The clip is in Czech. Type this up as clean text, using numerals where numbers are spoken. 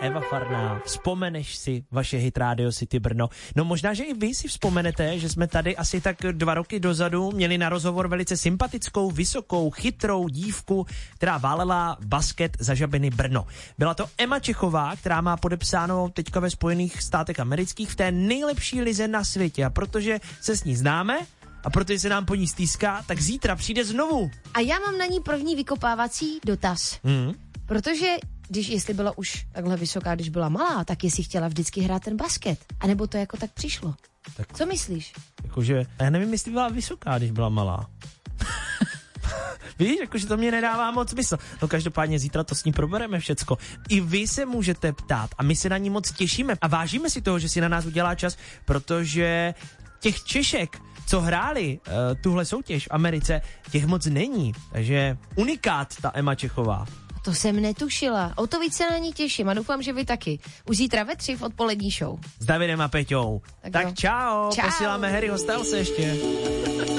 Eva Farná, vzpomeneš si vaše hit Radio City Brno? No možná, že i vy si vzpomenete, že jsme tady asi tak 2 roky dozadu měli na rozhovor velice sympatickou, vysokou, chytrou dívku, která válela basket za Žabiny Brno. Byla to Emma Čechová, která má podepsáno teďka ve Spojených státech amerických v té nejlepší lize na světě. A protože se s ní známe a protože se nám po ní stýská, tak zítra přijde znovu. A já mám na ní první vykopávací dotaz. Protože jestli byla už takhle vysoká, když byla malá, tak jestli chtěla vždycky hrát ten basket. A nebo to jako tak přišlo. Tak, co myslíš? Jakože, já nevím, jestli byla vysoká, když byla malá. Víš, jakože to mě nedává moc smysl. No každopádně zítra to s ní probereme všecko. I vy se můžete ptát a my se na ní moc těšíme a vážíme si toho, že si na nás udělá čas, protože těch Češek, co hráli tuhle soutěž v Americe, těch moc není. Takže unikát ta Emma Čechová. To jsem netušila. O to víc se na ní těším a doufám, že vy taky. Už zítra ve 3 v odpolední show. S Davidem a Peťou. Tak čau. Posíláme Harryho Stylese ještě.